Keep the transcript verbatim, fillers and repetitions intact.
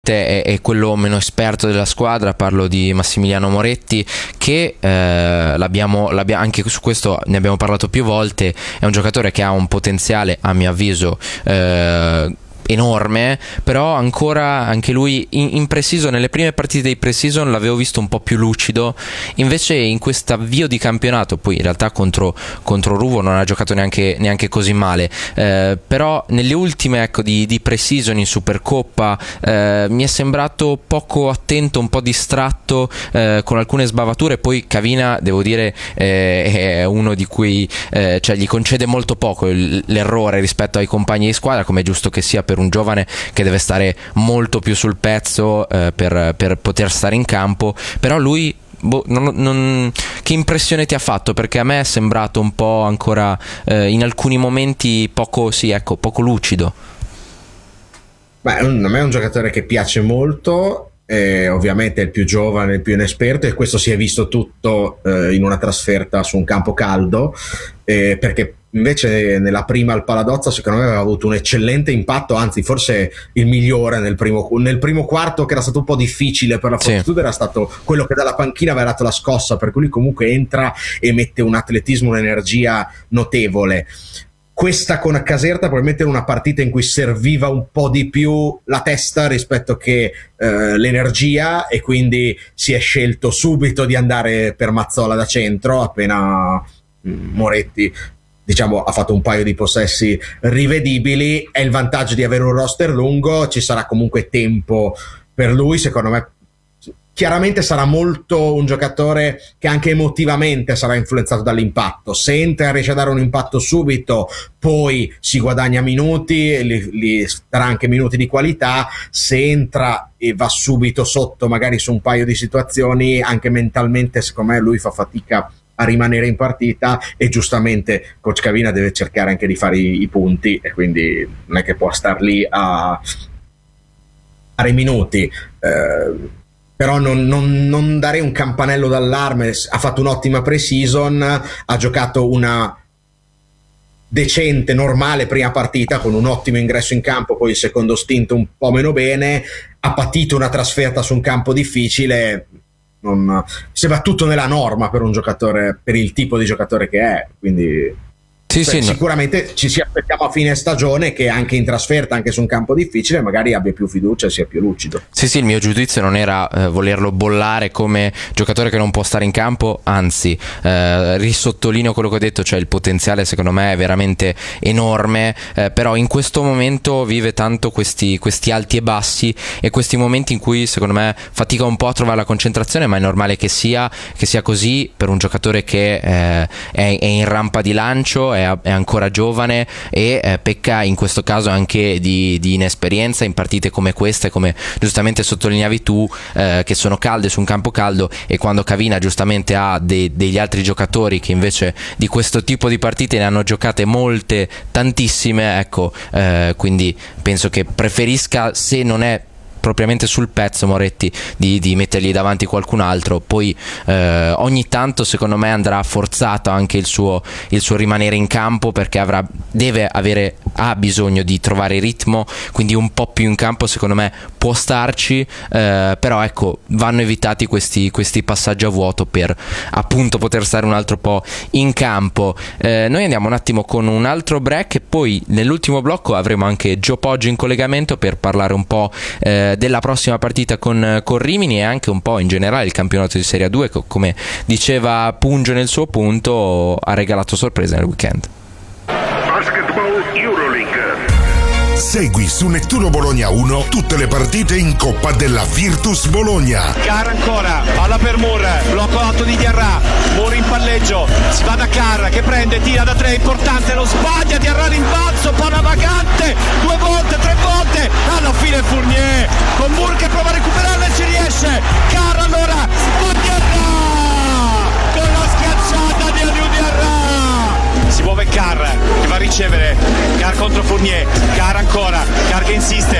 È, è quello meno esperto della squadra, parlo di Massimiliano Moretti, che eh, l'abbiamo, l'abbiamo anche su questo ne abbiamo parlato più volte. È un giocatore che ha un potenziale, a mio avviso, eh, enorme, però ancora anche lui in, in pre-season, nelle prime partite dei pre-season l'avevo visto un po' più lucido, invece in questo avvio di campionato, poi in realtà contro, contro Ruvo non ha giocato neanche, neanche così male, eh, però nelle ultime, ecco, di, di pre-season in Supercoppa eh, mi è sembrato poco attento, un po' distratto, eh, con alcune sbavature. Poi Cavina, devo dire, eh, è uno di cui eh, cioè gli concede molto poco l'errore rispetto ai compagni di squadra, come è giusto che sia per un giovane che deve stare molto più sul pezzo eh, per, per poter stare in campo. Però lui, boh, non, non, che impressione ti ha fatto? Perché a me è sembrato un po' ancora eh, in alcuni momenti poco, sì, ecco, poco lucido. Beh, a me è un giocatore che piace molto, eh, ovviamente è il più giovane, il più inesperto, e questo si è visto tutto eh, in una trasferta su un campo caldo, eh, perché invece nella prima al Paladozza secondo me aveva avuto un eccellente impatto, anzi forse il migliore nel primo, nel primo quarto, che era stato un po' difficile per la Fortitudo, sì. Era stato quello che dalla panchina aveva dato la scossa, per cui lui comunque entra e mette un atletismo, un'energia notevole. Questa con Caserta probabilmente era una partita in cui serviva un po' di più la testa rispetto che eh, l'energia, e quindi si è scelto subito di andare per Mazzola da centro appena mh, Moretti, diciamo, ha fatto un paio di possessi rivedibili. È il vantaggio di avere un roster lungo, ci sarà comunque tempo per lui, secondo me. Chiaramente sarà molto un giocatore che anche emotivamente sarà influenzato dall'impatto. Se entra e riesce a dare un impatto subito, poi si guadagna minuti, li, li darà anche minuti di qualità. Se entra e va subito sotto magari su un paio di situazioni, anche mentalmente secondo me lui fa fatica a rimanere in partita, e giustamente coach Cavina deve cercare anche di fare i, i punti, e quindi non è che può star lì a fare i minuti, eh, però non, non, non darei un campanello d'allarme. Ha fatto un'ottima pre-season, ha giocato una decente, normale prima partita con un ottimo ingresso in campo, poi il secondo stint un po' meno bene, ha patito una trasferta su un campo difficile. Non, sembra tutto nella norma per un giocatore, per il tipo di giocatore che è, quindi sì, cioè, sì, sicuramente no. Ci si aspettiamo a fine stagione che anche in trasferta, anche su un campo difficile, magari abbia più fiducia e sia più lucido. Sì, sì, il mio giudizio non era eh, volerlo bollare come giocatore che non può stare in campo, anzi eh, risottolineo quello che ho detto, cioè il potenziale secondo me è veramente enorme, eh, però in questo momento vive tanto questi, questi alti e bassi, e questi momenti in cui secondo me fatica un po' a trovare la concentrazione, ma è normale che sia, che sia così per un giocatore che eh, è, è in rampa di lancio, è è ancora giovane, e eh, pecca in questo caso anche di, di inesperienza in partite come queste, come giustamente sottolineavi tu, eh, che sono calde su un campo caldo, e quando Cavina giustamente ha de, degli altri giocatori che invece di questo tipo di partite ne hanno giocate molte, tantissime, ecco, eh, quindi penso che preferisca, se non è propriamente sul pezzo Moretti, di, di mettergli davanti qualcun altro. Poi eh, ogni tanto secondo me andrà forzato anche il suo, il suo rimanere in campo, perché avrà, deve avere, ha bisogno di trovare ritmo, quindi un po' più in campo secondo me può starci, eh, però ecco, vanno evitati questi, questi passaggi a vuoto per appunto poter stare un altro po' in campo. Eh, noi andiamo un attimo con un altro break, e poi nell'ultimo blocco avremo anche Gio Poggio in collegamento per parlare un po' eh, della prossima partita con, con Rimini, e anche un po' in generale il campionato di Serie A due, che come diceva Pungio nel suo punto ha regalato sorprese nel weekend. Basketball Euroleague. Segui su Nettuno Bologna uno tutte le partite in Coppa della Virtus Bologna. Carr ancora, palla per Moore, blocco alto di Diarra, Moore in palleggio, si va da Carr che prende, tira da tre, importante, lo sbaglia, Diarra rimbalzo, palla vagante, due volte, tre volte, alla fine Fournier, con Moore che prova a recuperarla e ci riesce, Carr allora, con Diarra, con la schiacciata di Aliou Diarra. Si muove Carr che va a ricevere, Carr contro Fournier, Carr ancora, Carr che insiste,